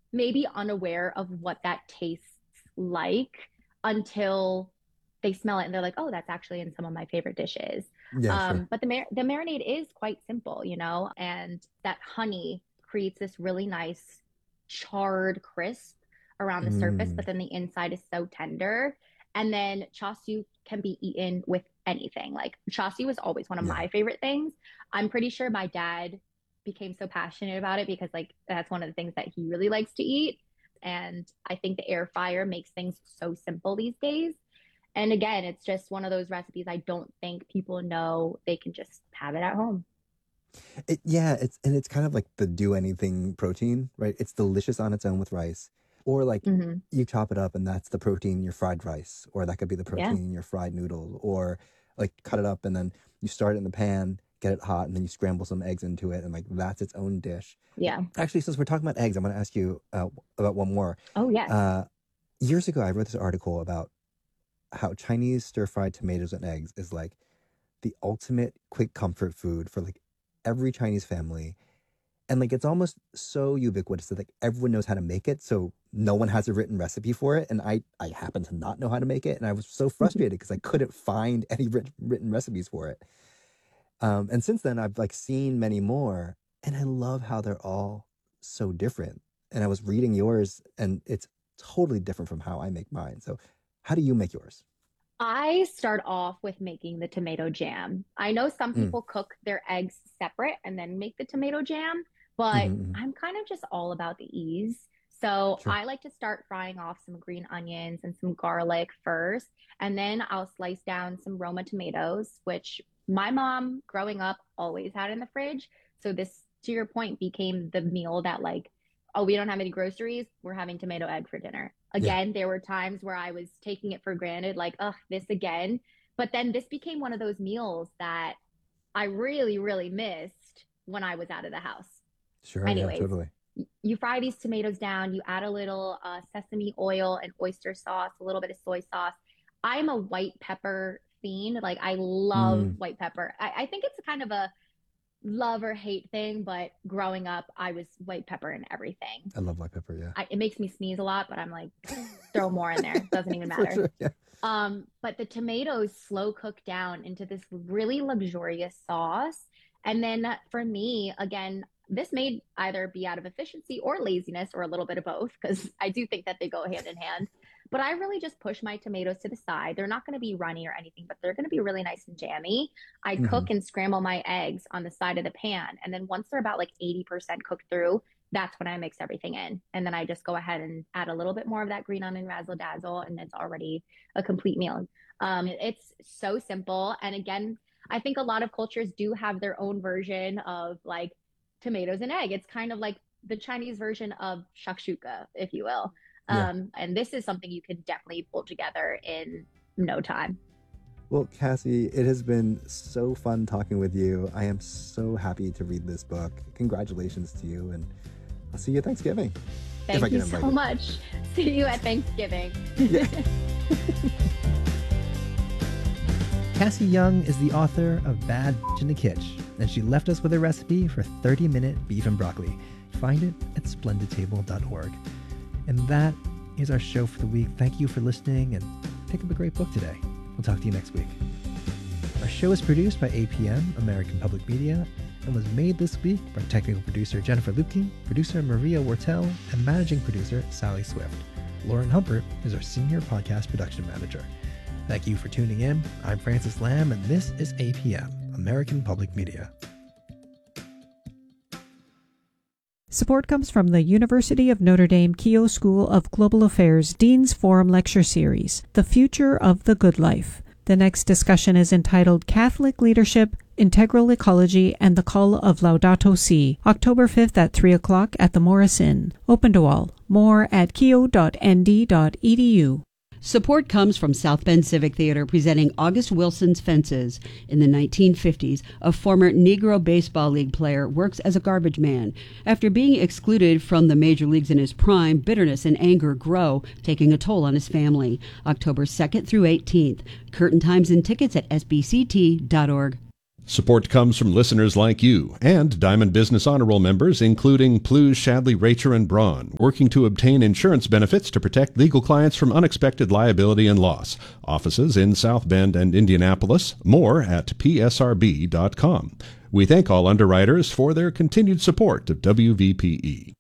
maybe unaware of what that tastes like until they smell it and they're like, oh, that's actually in some of my favorite dishes. Yeah, sure. But the marinade is quite simple, and that honey creates this really nice charred crisp around the surface, Mm, but then the inside is so tender. And then chasu can be eaten with anything. Like chasu was always one of yeah. my favorite things. I'm pretty sure my dad became so passionate about it because like that's one of the things that he really likes to eat. And I think the air fryer makes things so simple these days. And again, it's just one of those recipes I don't think people know they can just have it at home. Yeah, it's kind of like the do anything protein, right? It's delicious on its own with rice. Or like Mm-hmm. you chop it up and that's the protein in your fried rice, or that could be the Yeah. protein in your fried noodles, or like cut it up and then you start it in the pan, get it hot, and then you scramble some eggs into it, and like that's its own dish. Yeah. Actually, since we're talking about eggs, I'm going to ask you about one more. Oh, yes. Uh, Years ago, I wrote this article about how Chinese stir fried tomatoes and eggs is like the ultimate quick comfort food for like every Chinese family. And like it's almost so ubiquitous that like everyone knows how to make it. So no one has a written recipe for it. And I happen to not know how to make it. And I was so frustrated because I couldn't find any written recipes for it. And since then I've like seen many more and I love how they're all so different. And I was reading yours and it's totally different from how I make mine. So how do you make yours? I start off with making the tomato jam. I know some Mm, people cook their eggs separate and then make the tomato jam, but hmm. I'm kind of just all about the ease. So Sure. I like to start frying off some green onions and some garlic first, and then I'll slice down some Roma tomatoes, which my mom growing up always had in the fridge. So this, to your point, became the meal that like, oh, we don't have any groceries, we're having tomato egg for dinner. Yeah. Again, there were times where I was taking it for granted, like, oh, this again. But then this became one of those meals that I really, really missed when I was out of the house. Sure. Yeah. Anyways, Totally. you fry these tomatoes down, you add a little sesame oil and oyster sauce, a little bit of soy sauce. I'm a white pepper fiend. Like, I love Mm, white pepper. I think it's kind of a love or hate thing, but growing up, I was white pepper in everything. I love white pepper. Yeah. It makes me sneeze a lot, but I'm like, throw more in there. Doesn't even For matter. sure. Yeah. But the tomatoes slow cook down into this really luxurious sauce. And then for me, again, this may either be out of efficiency or laziness or a little bit of both, because I do think that they go hand in hand. But I really just push my tomatoes to the side. They're not going to be runny or anything, but they're going to be really nice and jammy. I Hmm. cook and scramble my eggs on the side of the pan. And then once they're about like 80% cooked through, that's when I mix everything in. And then I just go ahead and add a little bit more of that green onion razzle dazzle, and it's already a complete meal. It's so simple. And again, I think a lot of cultures do have their own version of like tomatoes and egg. It's kind of like the Chinese version of shakshuka, if you will. Yeah. And this is something you can definitely pull together in no time. Well, Cassie, it has been so fun talking with you. I am so happy to read this book. Congratulations to you, and I'll see you at Thanksgiving if I Thank get you so invited. much. See you at Thanksgiving. Yeah. Cassie Young is the author of Bad Bitch in the Kitch, and she left us with a recipe for 30-minute beef and broccoli. Find it at splendidtable.org. And that is our show for the week. Thank you for listening, and pick up a great book today. We'll talk to you next week. Our show is produced by APM, American Public Media, and was made this week by technical producer Jennifer Lupke, producer Maria Wortel, and managing producer Sally Swift. Lauren Humpert is our senior podcast production manager. Thank you for tuning in. I'm Francis Lamb, and this is APM, American Public Media. Support comes from the University of Notre Dame Keough School of Global Affairs Dean's Forum Lecture Series, The Future of the Good Life. The next discussion is entitled Catholic Leadership, Integral Ecology, and the Call of Laudato Si, October 5th at 3 o'clock at the Morris Inn. Open to all. More at keough.nd.edu. Support comes from South Bend Civic Theater presenting August Wilson's Fences. In the 1950s, a former Negro Baseball League player works as a garbage man. After being excluded from the major leagues in his prime, bitterness and anger grow, taking a toll on his family. October 2nd through 18th. Curtain times and tickets at sbct.org. Support comes from listeners like you and Diamond Business Honor Roll members, including Plews, Shadley, Racher, and Braun, working to obtain insurance benefits to protect legal clients from unexpected liability and loss. Offices in South Bend and Indianapolis. More at psrb.com. We thank all underwriters for their continued support of WVPE.